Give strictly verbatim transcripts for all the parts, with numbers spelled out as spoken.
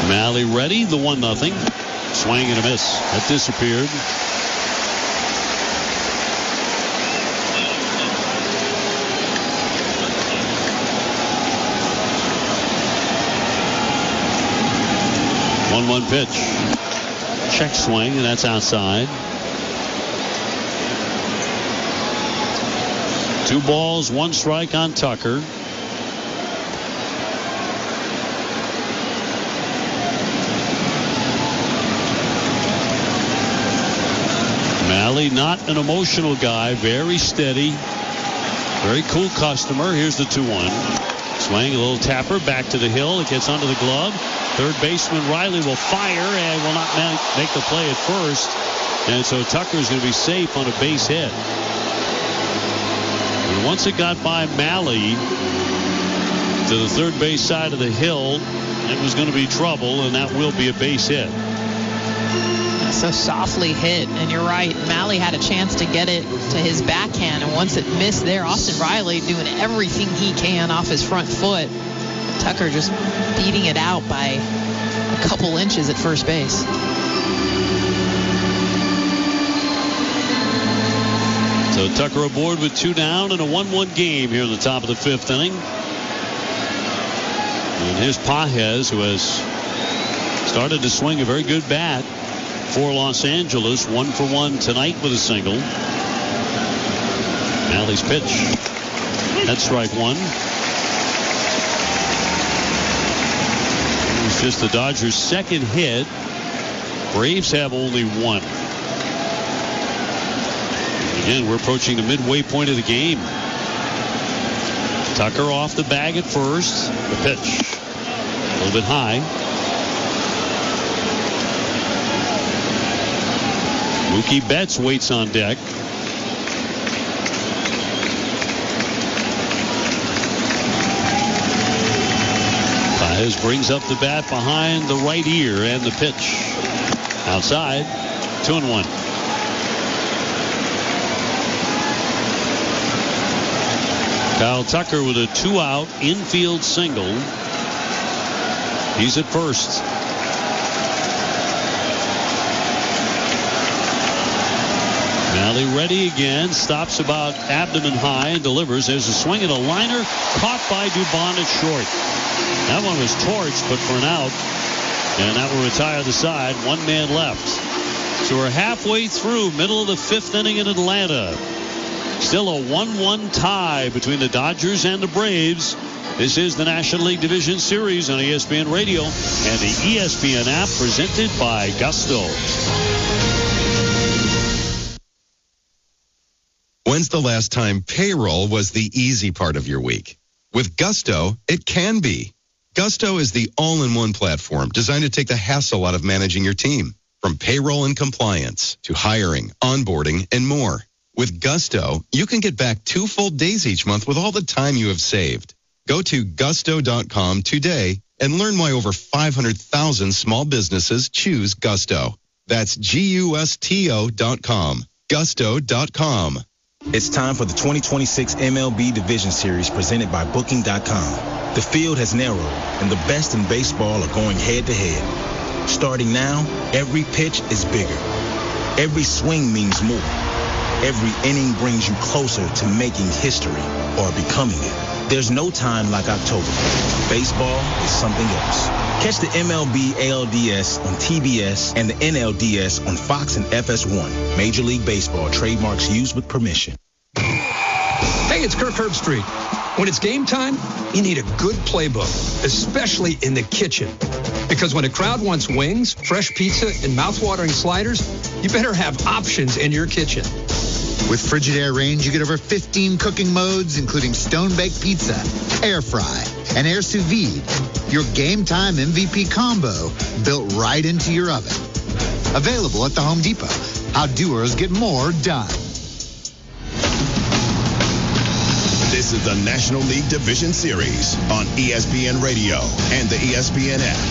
Malley ready, the one nothing. Swing and a miss. That disappeared. one one pitch. Check swing, and that's outside. Two balls, one strike on Tucker. Malley, not an emotional guy, very steady, very cool customer. Here's the two one. Swing, a little tapper, back to the hill. It gets under the glove. Third baseman Riley will fire and will not make the play at first. And so Tucker's going to be safe on a base hit. And once it got by Malley to the third base side of the hill, it was going to be trouble, and that will be a base hit. So softly hit, and you're right, Malley had a chance to get it to his backhand, and once it missed there, Austin Riley doing everything he can off his front foot. Tucker just beating it out by a couple inches at first base. So Tucker aboard with two down and a one one game here in the top of the fifth inning. And here's Pages, who has started to swing a very good bat for Los Angeles. One for one tonight with a single. Malley's pitch. That's strike one. It's just the Dodgers' second hit. Braves have only one. Again, we're approaching the midway point of the game. Tucker off the bag at first. The pitch. A little bit high. Mookie Betts waits on deck. Pages brings up the bat behind the right ear, and the pitch outside. Two and one. Kyle Tucker with a two-out infield single. He's at first. Malley ready again. Stops about abdomen high and delivers. There's a swing and a liner caught by Dubon at short. That one was torched, but for an out. And that will retire the side. One man left. So we're halfway through, middle of the fifth inning in Atlanta. Still a one one tie between the Dodgers and the Braves. This is the National League Division Series on E S P N Radio and the E S P N app, presented by Gusto. When's the last time payroll was the easy part of your week? With Gusto, it can be. Gusto is the all-in-one platform designed to take the hassle out of managing your team. From payroll and compliance to hiring, onboarding, and more. With Gusto, you can get back two full days each month with all the time you have saved. Go to gusto dot com today and learn why over five hundred thousand small businesses choose Gusto. That's G U S T O dot com. gusto dot com. It's time for the twenty twenty-six M L B Division Series presented by Booking dot com. The field has narrowed, and the best in baseball are going head-to-head. Starting now, every pitch is bigger. Every swing means more. Every inning brings you closer to making history or becoming it. There's no time like October. Baseball is something else. Catch the M L B A L D S on T B S and the N L D S on Fox and F S one. Major League Baseball trademarks used with permission. Hey, it's Kirk Herbstreit. When it's game time, you need a good playbook, especially in the kitchen. Because when a crowd wants wings, fresh pizza, and mouth-watering sliders, you better have options in your kitchen. With Frigidaire Range, you get over fifteen cooking modes, including stone-baked pizza, air fry, and air sous vide. Your game time M V P combo built right into your oven. Available at the Home Depot. How doers get more done. This is the National League Division Series on E S P N Radio and the E S P N app.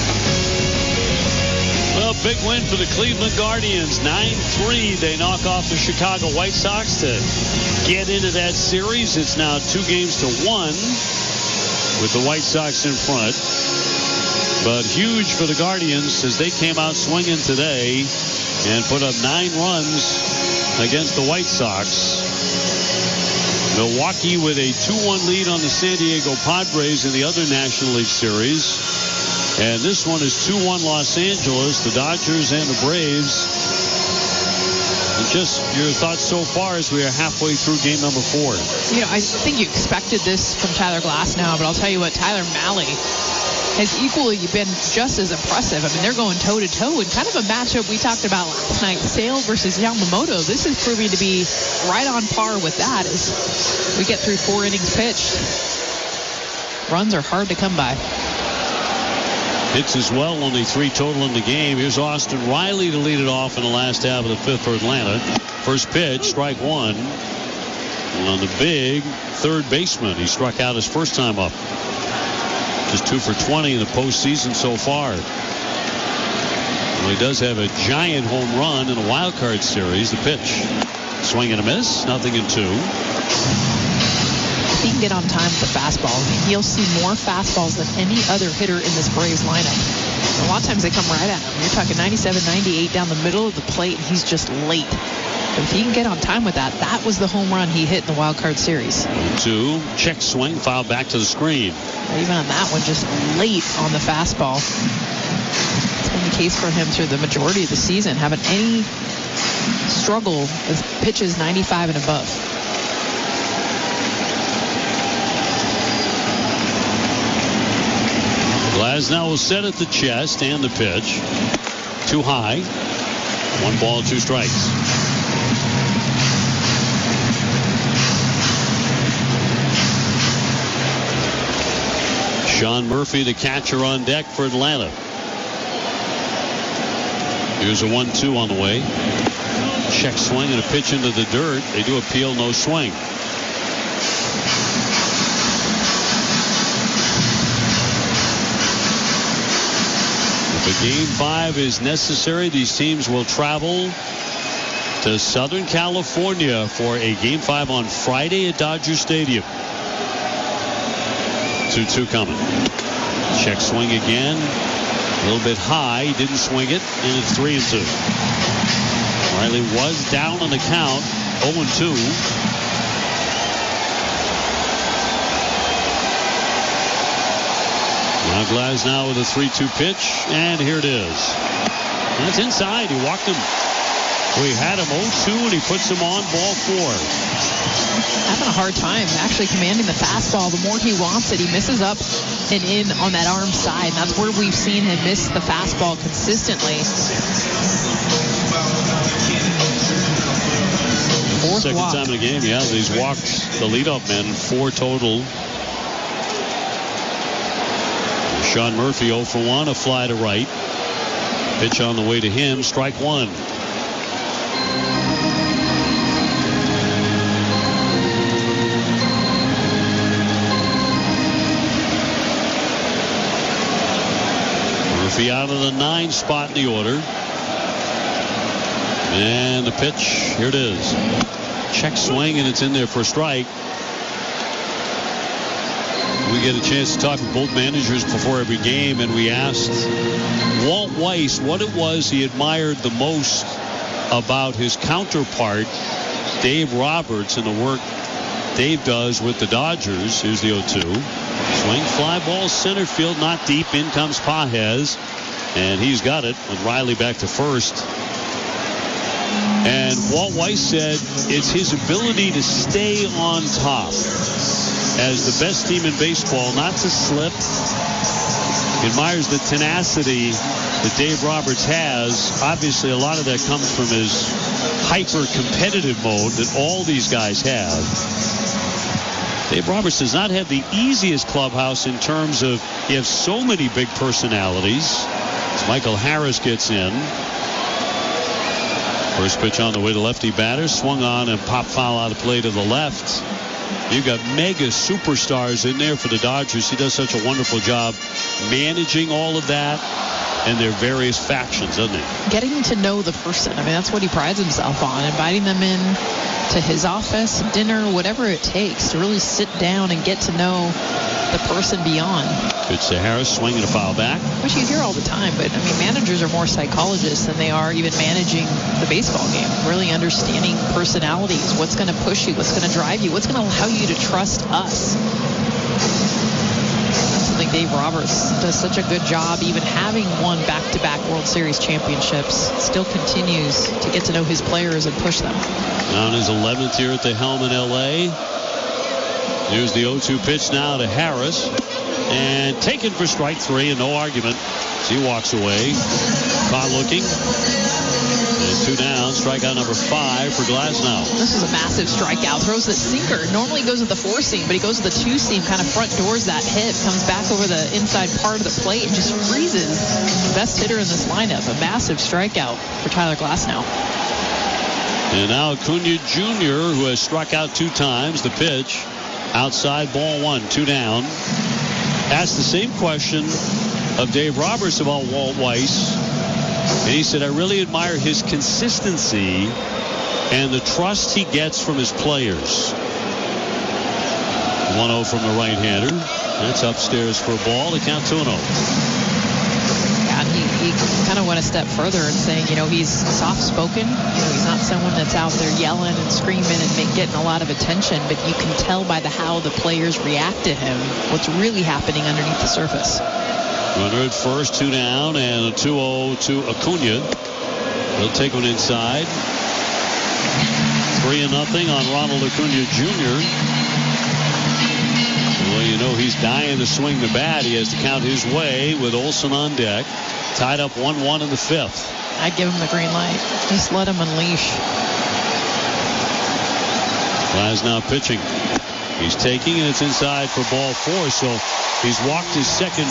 Well, big win for the Cleveland Guardians. nine three. They knock off the Chicago White Sox to get into that series. It's now two games to one with the White Sox in front. But huge for the Guardians as they came out swinging today and put up nine runs against the White Sox. Milwaukee with a two one lead on the San Diego Padres in the other National League Series. And this one is two one Los Angeles, the Dodgers and the Braves. And just your thoughts so far as we are halfway through game number four. You know, I think you expected this from Tyler Glasnow, but I'll tell you what, Tyler Mahle has equally been just as impressive. I mean, they're going toe-to-toe in kind of a matchup we talked about last night, Sale versus Yamamoto. This is proving to be right on par with that as we get through four innings pitched. Runs are hard to come by. Hits as well, only three total in the game. Here's Austin Riley to lead it off in the last half of the fifth for Atlanta. First pitch, strike one. And on the big third baseman, he struck out his first time up. Just two for twenty in the postseason so far. Well, he does have a giant home run in a wild card series. The pitch, swing and a miss, nothing in two. If he can get on time with the fastball, he'll see more fastballs than any other hitter in this Braves lineup. A lot of times they come right at him. You're talking ninety-seven, ninety-eight down the middle of the plate, and he's just late. But if he can get on time with that, that was the home run he hit in the wild card series. Two, check swing, foul back to the screen. Even on that one, just late on the fastball. It's been the case for him through the majority of the season, having any struggle with pitches ninety-five and above. Glasnow will set at the chest and the pitch. Too high. One ball, two strikes. Sean Murphy, the catcher, on deck for Atlanta. Here's a one two on the way. Check swing and a pitch into the dirt. They do appeal, no swing. If a game five is necessary, these teams will travel to Southern California for a game five on Friday at Dodger Stadium. two two coming. Check swing again. A little bit high. He didn't swing it, and it's three and two. Riley was down on the count. oh and two. Now Glasnow with a three two pitch, and here it is. That's inside. He walked him. We had him oh two, and he puts him on ball four. Having a hard time actually commanding the fastball. The more he wants it, he misses up and in on that arm side. And that's where we've seen him miss the fastball consistently. Fourth Second walk. time in the game, yeah, he's walked the leadoff man, four total. Sean Murphy oh for one, a fly to right. Pitch on the way to him, strike one. Murphy out of the nine spot in the order. And the pitch, here it is. Check swing, and it's in there for a strike. We get a chance to talk with both managers before every game, and we asked Walt Weiss what it was he admired the most about his counterpart, Dave Roberts, and the work Dave does with the Dodgers. Here's the oh two. Swing, fly ball, center field, not deep. In comes Pages, and he's got it with Riley back to first. And Walt Weiss said it's his ability to stay on top as the best team in baseball, not to slip. He admires the tenacity that Dave Roberts has. Obviously, a lot of that comes from his hyper-competitive mode that all these guys have. Dave Roberts does not have the easiest clubhouse in terms of he has so many big personalities. As Michael Harris gets in. First pitch on the way to lefty batter. Swung on and pop foul out of play to the left. You've got mega superstars in there for the Dodgers. He does such a wonderful job managing all of that and their various factions, doesn't he? Getting to know the person. I mean, that's what he prides himself on. Inviting them in to his office, dinner, whatever it takes to really sit down and get to know the person beyond. Pitch to Harris, swinging a foul back. Which you hear all the time, but I mean, managers are more psychologists than they are even managing the baseball game. Really understanding personalities, what's going to push you, what's going to drive you, what's going to allow you to trust us. I think Dave Roberts does such a good job, even having won back-to-back World Series championships, still continues to get to know his players and push them. On his eleventh year at the helm in L A. Here's the oh two pitch now to Harris. And taken for strike three, and no argument. He walks away. Caught looking. And two down. Strikeout number five for Glasnow. This is a massive strikeout. Throws the sinker. Normally goes with the four seam, but he goes with the two seam. Kind of front doors that hit. Comes back over the inside part of the plate and just freezes the best hitter in this lineup. A massive strikeout for Tyler Glasnow. And now Acuna Junior, who has struck out two times. The pitch. Outside, ball one. Two down. Asked the same question of Dave Roberts about Walt Weiss. And he said, I really admire his consistency and the trust he gets from his players. one oh from the right-hander. That's upstairs for a ball. The count two and oh. Yeah, he, he kind of went a step further in saying, you know, he's soft-spoken. You know, he's not someone that's out there yelling and screaming and make, getting a lot of attention, but you can tell by the how the players react to him what's really happening underneath the surface. Runner at first, two down, and a two oh to Acuna. He'll take one inside. Three and nothing on Ronald Acuna Junior Well, you know he's dying to swing the bat. He has to count his way with Olson on deck. Tied up one one in the fifth. I'd give him the green light. Just let him unleash. Glasnow pitching. He's taking, and it's inside for ball four. So he's walked his second